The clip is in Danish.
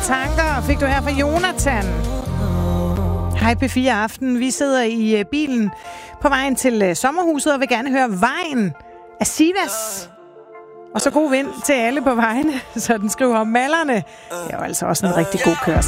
tanker fik du her fra Jonathan. Hej P4 Aften. Vi sidder i bilen på vejen til sommerhuset og vil gerne høre Vejen af Sivas. Og så god vind til alle på vejene, så den skriver om mallerne. Det er jo altså også en rigtig god kørsel.